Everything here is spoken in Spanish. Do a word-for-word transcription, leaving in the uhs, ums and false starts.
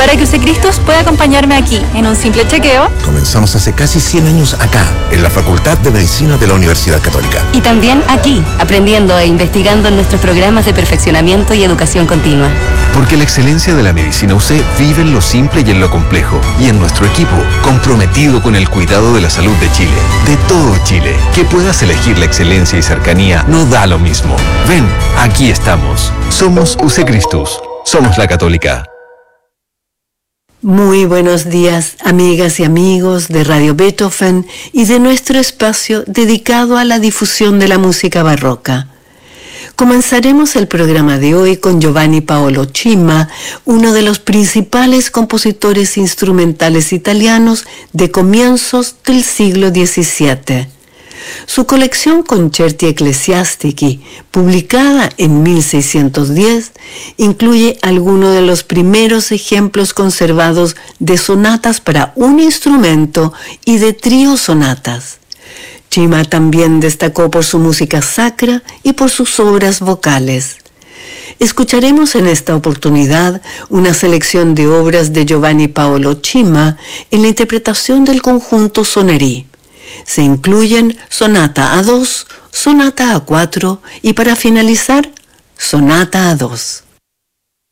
para que Usecristus pueda acompañarme aquí en un simple chequeo. Comenzamos hace casi cien años acá, en la Facultad de Medicina de la Universidad Católica. Y también aquí, aprendiendo e investigando en nuestros programas de perfeccionamiento y educación continua. Porque la excelencia de la medicina U C vive en lo simple y en lo complejo. Y en nuestro equipo, comprometido con el cuidado de la salud de Chile. De todo Chile. Que puedas elegir la excelencia y cercanía no da lo mismo. Ven, aquí estamos. Somos Usecristus. Somos la Católica. Muy buenos días, amigas y amigos de Radio Beethoven y de nuestro espacio dedicado a la difusión de la música barroca. Comenzaremos el programa de hoy con Giovanni Paolo Cima, uno de los principales compositores instrumentales italianos de comienzos del siglo diecisiete. Su colección Concerti Ecclesiastici, publicada en mil seiscientos diez, incluye algunos de los primeros ejemplos conservados de sonatas para un instrumento y de trío sonatas. Cima también destacó por su música sacra y por sus obras vocales. Escucharemos en esta oportunidad una selección de obras de Giovanni Paolo Cima en la interpretación del conjunto Sonerí. Se incluyen sonata a dos, sonata a cuatro y para finalizar, sonata a dos.